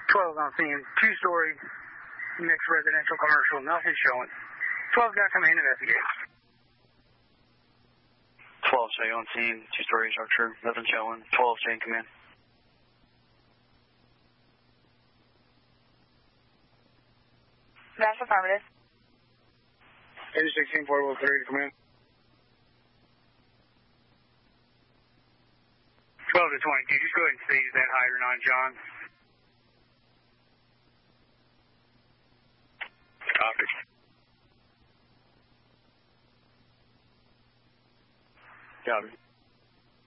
12 on scene, two-story, mixed residential commercial, nothing showing. 12 got come in, investigate. 12 say on scene, two-story structure, nothing showing. 12 chain come in. That's affirmative. 16 portable 30 come in. 12 to 22, just go ahead and stage that hydrant on John. Copy. Copy.